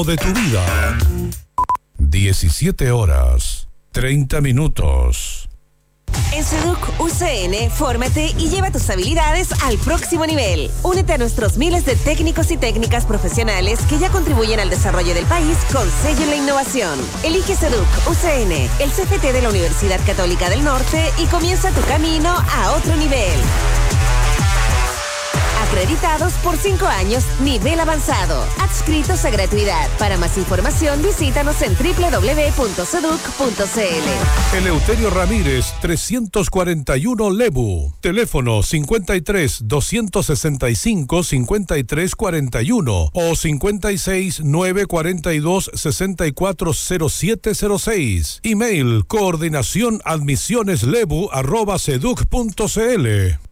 de tu vida. 17 horas, 30 minutos. En Seduc UCN, fórmate y lleva tus habilidades al próximo nivel. Únete a nuestros miles de técnicos y técnicas profesionales que ya contribuyen al desarrollo del país con sello en la innovación. Elige Seduc UCN, el CFT de la Universidad Católica del Norte, y comienza tu camino a otro nivel. Acreditados por 5 años, nivel avanzado. Adscritos a gratuidad. Para más información, visítanos en www.seduc.cl. Eleuterio Ramírez, 341 Lebu. Teléfono 53 265 53 41 o 56 942 640706. Email coordinación admisioneslebu@seduc.cl.